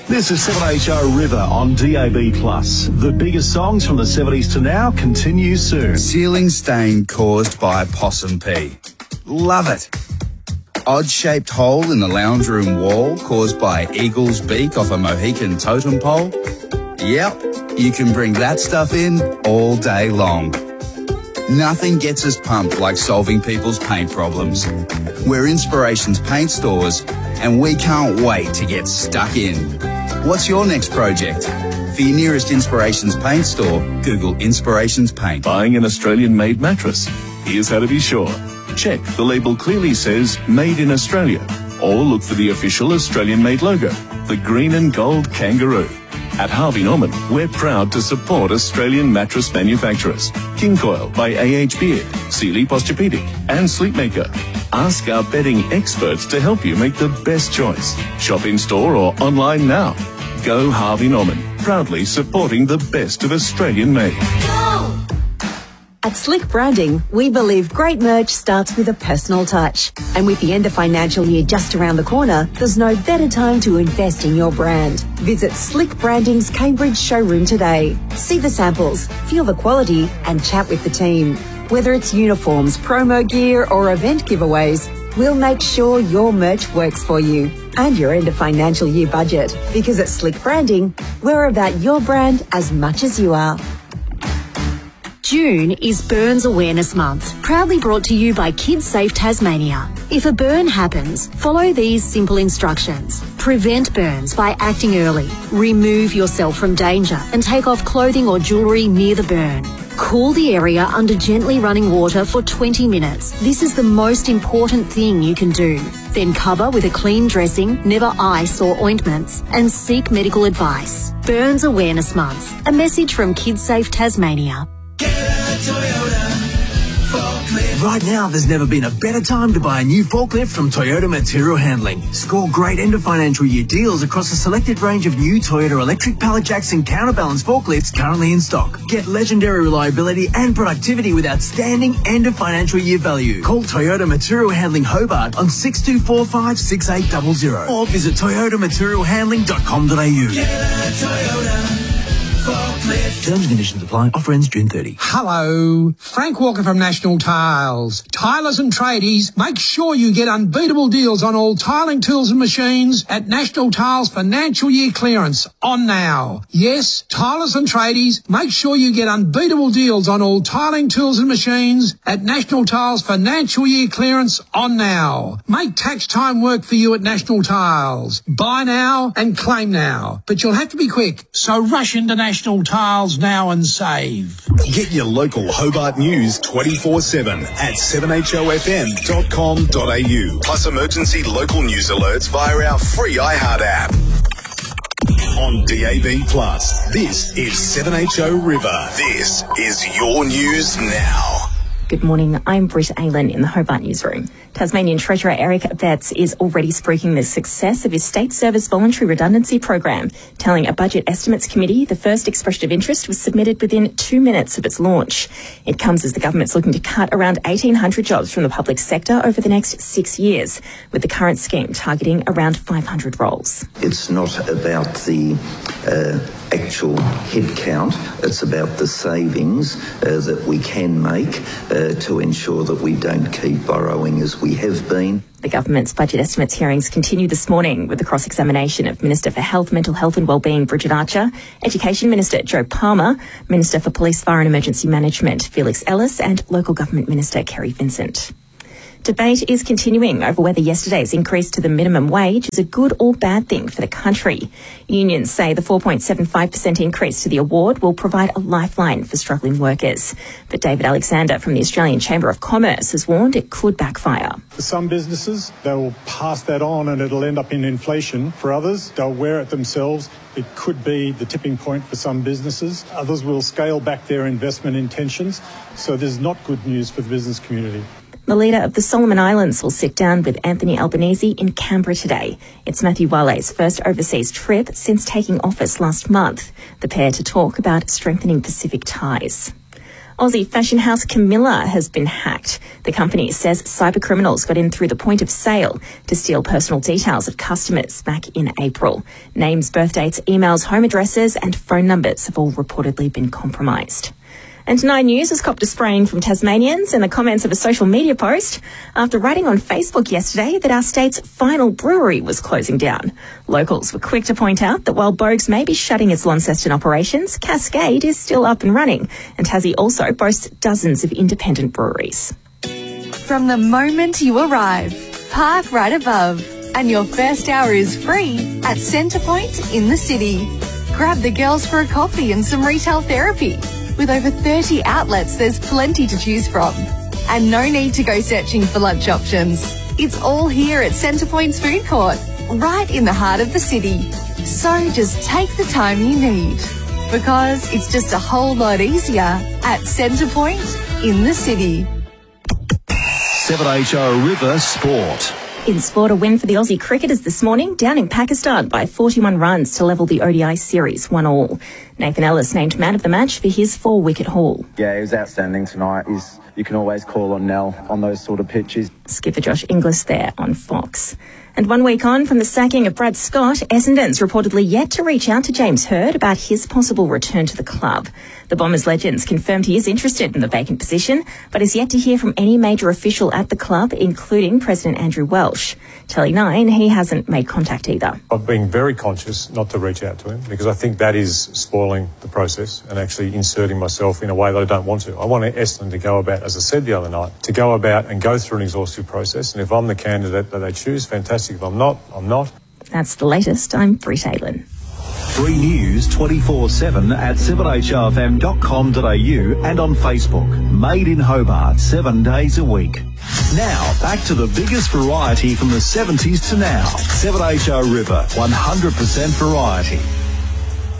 This is 7HO River on DAB+. The biggest songs from the 70s to now continue soon. Ceiling stain caused by possum pee. Love it. Odd-shaped hole in the lounge room wall caused by eagle's beak off a Mohican totem pole. Yep, you can bring that stuff in all day long. Nothing gets us pumped like solving people's paint problems. We're Inspirations Paint Stores, and we can't wait to get stuck in. What's your next project? For your nearest Inspirations Paint store, Google Inspirations Paint. Buying an Australian-made mattress? Here's how to be sure. Check the label clearly says Made in Australia, or look for the official Australian-made logo, the green and gold kangaroo. At Harvey Norman, we're proud to support Australian mattress manufacturers. King Coil by A.H. Beard, Sealy Posturepedic and Sleepmaker. Ask our bedding experts to help you make the best choice. Shop in store or online now. Go Harvey Norman, proudly supporting the best of Australian made. At Slick Branding, we believe great merch starts with a personal touch. And with the end of financial year just around the corner, there's no better time to invest in your brand. Visit Slick Branding's Cambridge showroom today. See the samples, feel the quality, and chat with the team. Whether it's uniforms, promo gear, or event giveaways, we'll make sure your merch works for you and your end of financial year budget. Because at Slick Branding, we're about your brand as much as you are. June is Burns Awareness Month, proudly brought to you by KidSafe Tasmania. If a burn happens, follow these simple instructions. Prevent burns by acting early. Remove yourself from danger and take off clothing or jewellery near the burn. Cool the area under gently running water for 20 minutes. This is the most important thing you can do. Then cover with a clean dressing, never ice or ointments, and seek medical advice. Burns Awareness Month. A message from KidSafe Tasmania. Right now, there's never been a better time to buy a new forklift from Toyota Material Handling. Score great end of financial year deals across a selected range of new Toyota electric pallet jacks and counterbalance forklifts currently in stock. Get legendary reliability and productivity with outstanding end of financial year value. Call Toyota Material Handling Hobart on 6245 6800 or visit toyotamaterialhandling.com.au. Get a Toyota. Terms and conditions apply. Offer ends June 30. Hello, Frank Walker from National Tiles. Tilers and tradies, make sure you get unbeatable deals on all tiling tools and machines at National Tiles Financial Year Clearance on now. Yes, tilers and tradies, make sure you get unbeatable deals on all tiling tools and machines at National Tiles Financial Year Clearance on now. Make tax time work for you at National Tiles. Buy now and claim now. But you'll have to be quick, so rush into National Tiles now and save. Get your local Hobart news 24/7 at 7HOFM.com.au. Plus emergency local news alerts via our free iHeart app. On DAB+, this is 7HO River. This is your news now. Good morning, I'm Britt Aylan in the Hobart newsroom. Tasmanian Treasurer Eric Betts is already spruiking the success of his state service voluntary redundancy program, telling a budget estimates committee the first expression of interest was submitted within 2 minutes of its launch. It comes as the government's looking to cut around 1,800 jobs from the public sector over the next 6 years, with the current scheme targeting around 500 roles. It's not about the actual head count, it's about the savings that we can make to ensure that we don't keep borrowing as we have been. The government's budget estimates hearings continue this morning with the cross-examination of Minister for Health, Mental Health and Wellbeing Bridget Archer, Education Minister Joe Palmer, Minister for Police, Fire and Emergency Management Felix Ellis and Local Government Minister Kerry Vincent. Debate is continuing over whether yesterday's increase to the minimum wage is a good or bad thing for the country. Unions say the 4.75% increase to the award will provide a lifeline for struggling workers. But David Alexander from the Australian Chamber of Commerce has warned it could backfire. For some businesses, they will pass that on and it'll end up in inflation. For others, they'll wear it themselves. It could be the tipping point for some businesses. Others will scale back their investment intentions. So there's not good news for the business community. The leader of the Solomon Islands will sit down with Anthony Albanese in Canberra today. It's Matthew Wale's first overseas trip since taking office last month. The pair to talk about strengthening Pacific ties. Aussie fashion house Camilla has been hacked. The company says cybercriminals got in through the point of sale to steal personal details of customers back in April. Names, birth dates, emails, home addresses and phone numbers have all reportedly been compromised. And Nine News has copped a spraying from Tasmanians in the comments of a social media post after writing on Facebook yesterday that our state's final brewery was closing down. Locals were quick to point out that while Bogues may be shutting its Launceston operations, Cascade is still up and running, and Tassie also boasts dozens of independent breweries. From the moment you arrive, park right above, and your first hour is free at Centrepoint in the city. Grab the girls for a coffee and some retail therapy. With over 30 outlets, there's plenty to choose from. And no need to go searching for lunch options. It's all here at Centrepoint's food court, right in the heart of the city. So just take the time you need, because it's just a whole lot easier at Centrepoint in the city. 7HO River Sport. In sport, a win for the Aussie cricketers this morning, down in Pakistan by 41 runs to level the ODI series 1-1. Nathan Ellis named man of the match for his 4-wicket haul. Yeah, he was outstanding tonight. You can always call on Nell on those sort of pitches. Skipper Josh Inglis there on Fox. And 1 week on from the sacking of Brad Scott, Essendon's reportedly yet to reach out to James Hird about his possible return to the club. The Bombers legends confirmed he is interested in the vacant position, but is yet to hear from any major official at the club, including President Andrew Welsh. Telling Nine he hasn't made contact either. I've been very conscious not to reach out to him because I think that is spoiling the process and actually inserting myself in a way that I don't want to. I want Essendon to go about, as I said the other night, to go about and go through an exhaustive process. And if I'm the candidate that they choose, fantastic. If I'm not, I'm not. That's the latest. I'm Brit Aylin. Free news 24/7 at 7HRFM.com.au and on Facebook. Made in Hobart 7 days a week. Now, back to the biggest variety from the 70s to now. 7HO River, 100% variety.